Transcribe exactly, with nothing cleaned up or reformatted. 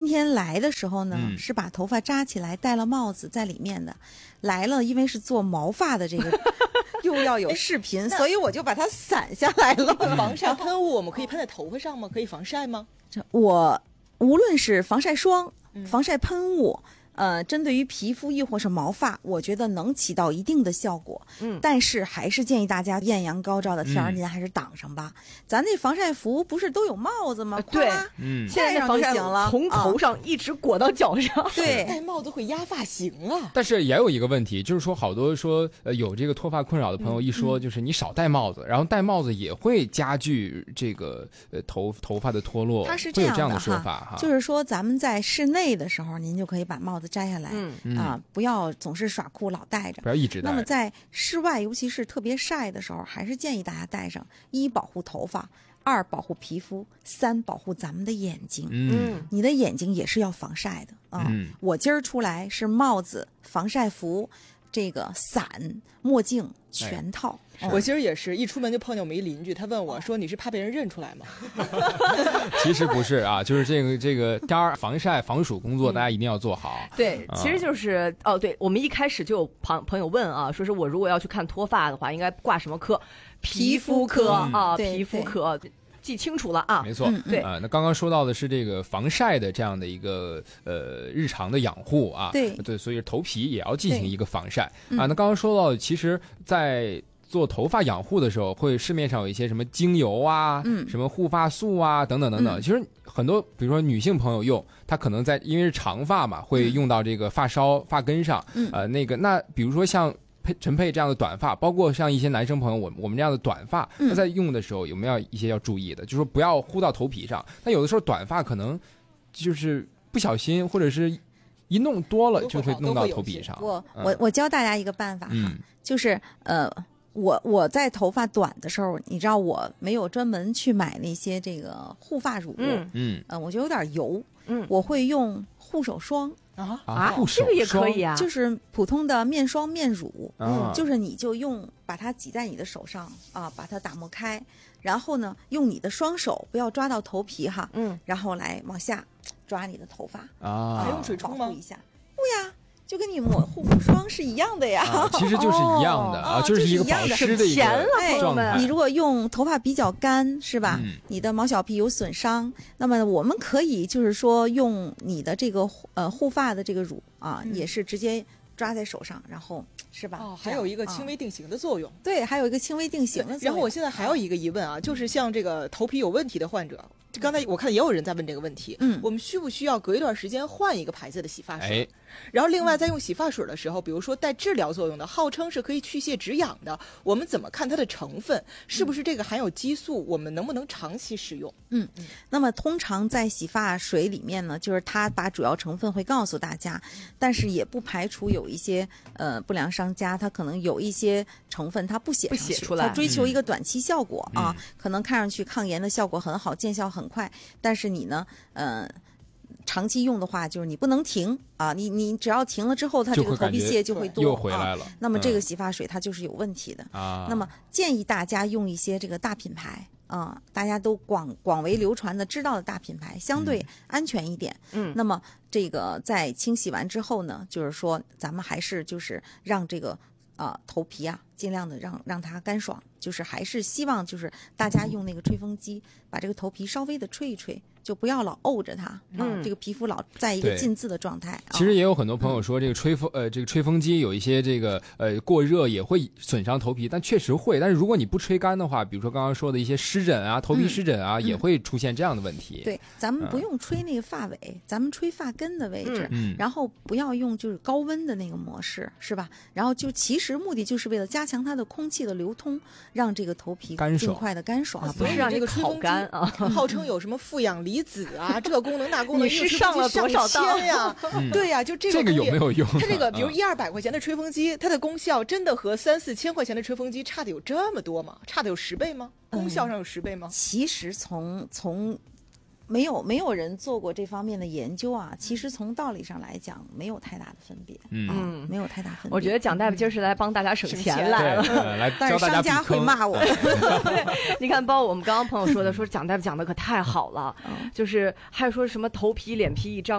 天来的时候呢、 嗯、 是把头发扎起来戴了帽子在里面的，来了因为是做毛发的这个又要有视频所以我就把它散下来了。 防晒喷雾我们可以喷在头发上吗？可以防晒吗？ 我无论是防晒霜、防晒喷雾，呃，针对于皮肤亦或是毛发，我觉得能起到一定的效果。嗯，但是还是建议大家艳阳高照的天儿，您还是挡上吧。嗯、咱那防晒服不是都有帽子吗？呃、 对， 嗯， 现在防晒从头上一直裹到脚上。 嗯、对， 戴帽子会压发型啊。 但是也有一个问题，就是说好多说呃有这个脱发困扰的朋友一说，嗯、就是你少戴帽子，然后戴帽子也会加剧这个呃头头发的脱落。 它是这样的， 会有这样的说法哈， 就是说咱们在室内的时候，您就可以把帽子摘下来。嗯啊、呃，不要总是耍酷老戴着， 不要一直戴。 那么在室外，尤其是特别晒的时候，还是建议大家戴上。一，保护头发；二，保护皮肤；三，保护咱们的眼睛。嗯，你的眼睛也是要防晒的啊、呃嗯。我今儿出来是帽子、防晒服、这个伞、墨镜全套。 哎嗯、我今儿也是一出门就碰见我们一邻居，他问我说：“你是怕被人认出来吗？” 其实不是啊，就是这个这个当然防晒防暑工作大家一定要做好。 嗯、对，其实就是哦，对，我们一开始就有朋朋友问啊，说是我如果要去看脱发的话，应该挂什么科？皮肤科啊，皮肤科。记清楚了啊， 没错，嗯、对啊、呃。那刚刚说到的是这个防晒的这样的一个呃日常的养护啊， 对对，所以头皮也要进行一个防晒啊。那刚刚说到，其实，在做头发养护的时候，会市面上有一些什么精油啊，嗯，什么护发素啊，等等等等。嗯、其实很多，比如说女性朋友用，她可能在因为是长发嘛，会用到这个发梢、发根上，嗯，呃，那个那比如说像。陈佩这样的短发，包括像一些男生朋友，我我们这样的短发，那在用的时候有没有一些要注意的？就是说不要呼到头皮上。但有的时候短发可能就是不小心，或者是一弄多了就会弄到头皮上。 我我我教大家一个办法哈，嗯、就是呃，我我在头发短的时候，你知道我没有专门去买那些这个护发乳，嗯嗯，呃，我觉得有点油，嗯，我会用护手霜。 啊啊，这个也可以啊， 就是普通的面霜、面乳，嗯，就是你就用把它挤在你的手上啊，把它打磨开，然后呢，用你的双手不要抓到头皮哈，嗯，然后来往下抓你的头发啊，还用水冲吗？ 保护一下，不呀。就跟你抹护肤霜是一样的呀、 啊，其实就是一样的、哦、啊，就是一个保湿的一个状态。 你如果用头发比较干，是吧？嗯、你的毛小皮有损伤，那么我们可以就是说用你的这个呃护发的这个乳啊，嗯、也是直接抓在手上，然后是吧？ 哦，还有一个轻微定型的作用。 啊、对，还有一个轻微定型的作用。 然后我现在还有一个疑问啊，就是像这个头皮有问题的患者。刚才我看也有人在问这个问题，嗯，我们需不需要隔一段时间换一个牌子的洗发水？哎、然后另外在用洗发水的时候，比如说带治疗作用的，号称是可以去屑止痒的，我们怎么看它的成分？是不是这个含有激素？我们能不能长期使用？ 嗯，那么通常在洗发水里面呢，就是它把主要成分会告诉大家，但是也不排除有一些呃不良商家，他可能有一些成分他不写上去， 不写出来， 他追求一个短期效果、 嗯、 啊，可能看上去抗炎的效果很好，见效很。很快，但是你呢，呃，长期用的话，就是你不能停啊，你你只要停了之后，它这个头皮屑就会多， 又回来了、 啊。那么这个洗发水它就是有问题的啊。那么建议大家用一些这个大品牌啊，大家都广广为流传的知道的大品牌，相对安全一点。嗯，那么这个在清洗完之后呢，就是说咱们还是就是让这个啊、呃、头皮啊尽量的让让它干爽。就是还是希望就是大家用那个吹风机把这个头皮稍微的吹一吹，就不要老沤着它，嗯、啊，这个皮肤老在一个浸渍的状态。啊、 其实也有很多朋友说，这个吹风呃，这个吹风机有一些这个呃过热也会损伤头皮，但确实会。但是如果你不吹干的话，比如说刚刚说的一些湿疹啊、头皮湿疹啊，嗯、也会出现这样的问题。 对，咱们不用吹那个发尾，嗯、咱们吹发根的位置，嗯、然后不要用就是高温的那个模式，是吧？然后就其实目的就是为了加强它的空气的流通，让这个头皮尽快的干爽， 不是让这个烤干啊。 号称有什么负氧离子啊，这个功能那功能， 你是上了多少当呀？嗯、对呀，就这个这个有没有用？ 它这个比如一二百块钱的吹风机，它的功效真的和三四千块钱的吹风机差的有这么多吗？差的有十倍吗？功效上有十倍吗？ 嗯、其实从从。没有没有人做过这方面的研究啊，其实从道理上来讲没有太大的分别，嗯，啊、没有太大分别。 我觉得蒋大夫今儿是来帮大家省钱来了， 嗯、来但是商家会骂我。 对，你看，包括我们刚刚朋友说的，说蒋大夫讲的可太好了，嗯、就是还有说什么头皮脸皮一张。